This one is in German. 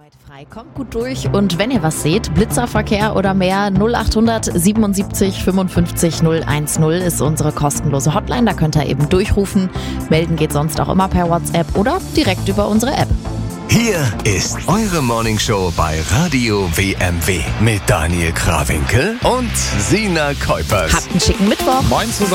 Frei, kommt gut durch und wenn ihr was seht, Blitzerverkehr oder mehr, 0800 77 55 010 ist unsere kostenlose Hotline, da könnt ihr eben durchrufen. Melden geht sonst auch immer per WhatsApp oder direkt über unsere App. Hier ist eure Morningshow bei Radio WMW mit Daniel Krawinkel und Sina Kuipers. Habt einen schicken Mittwoch. Moin zusammen.